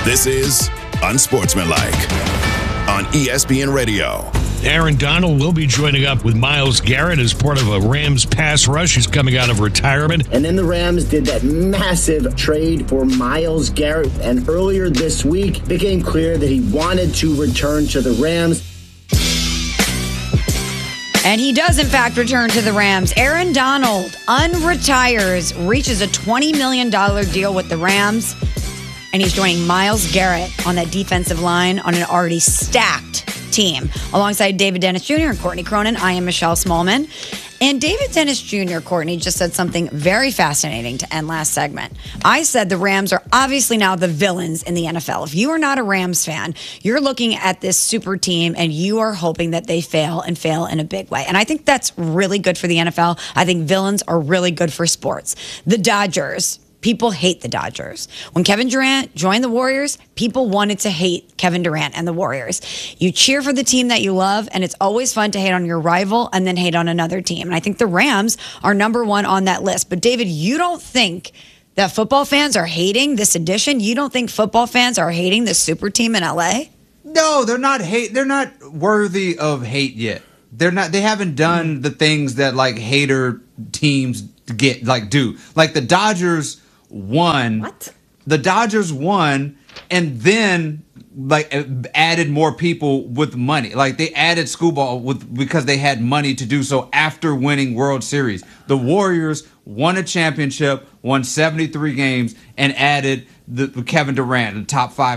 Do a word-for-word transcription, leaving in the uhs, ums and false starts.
This is Unsportsmanlike on E S P N Radio. Aaron Donald will be joining up with Myles Garrett as part of a Rams pass rush. He's coming out of retirement. And then the Rams did that massive trade for Myles Garrett. And earlier this week, it became clear that he wanted to return to the Rams. And he does, in fact, return to the Rams. Aaron Donald unretires, reaches a twenty million dollars deal with the Rams, and he's joining Myles Garrett on that defensive line on an already stacked team. Alongside David Dennis Junior and Courtney Cronin, I am Michelle Smallman. And David Dennis Junior, Courtney, just said something very fascinating to end last segment. I said the Rams are obviously now the villains in the N F L. If you are not a Rams fan, you're looking at this super team and you are hoping that they fail and fail in a big way. And I think that's really good for the N F L. I think villains are really good for sports. The Dodgers. People hate the Dodgers. When Kevin Durant joined the Warriors, people wanted to hate Kevin Durant and the Warriors. You cheer for the team that you love, and it's always fun to hate on your rival and then hate on another team. And I think the Rams are number one on that list. But David, you don't think that football fans are hating this addition? You don't think football fans are hating this super team in L A? No, they're not hate. They're not worthy of hate yet. They're not. They haven't done the things that like hater teams get like do. Like the Dodgers won. What? The Dodgers won, and then like added more people with money. Like they added Screwball with because they had money to do so after winning World Series. The Warriors won a championship, won seventy-three games, and added the Kevin Durant, the top five